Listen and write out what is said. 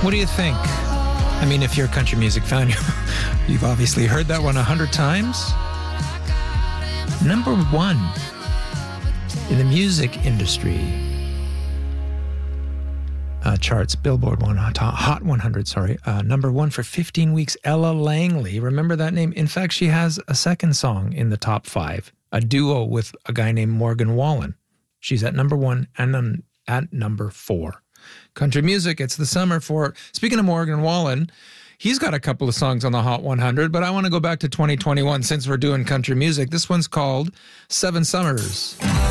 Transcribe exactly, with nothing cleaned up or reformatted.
What do you think? I mean, if you're a country music fan, you've obviously heard that one a hundred times. Number one in the music industry uh, charts, Billboard one, Hot one hundred, sorry. Uh, number one for fifteen weeks, Ella Langley. Remember that name? In fact, she has a second song in the top five, a duo with a guy named Morgan Wallen. She's at number one and then at number four. Country music, it's the summer for... Speaking of Morgan Wallen, he's got a couple of songs on the Hot one hundred, but I want to go back to twenty twenty-one since we're doing country music. This one's called Seven Summers.